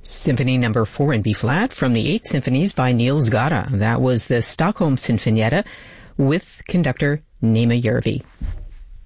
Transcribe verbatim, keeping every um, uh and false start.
Symphony number four in B-flat from the Eight Symphonies by Niels Gade. That was the Stockholm Sinfonietta with conductor Nema Järvi.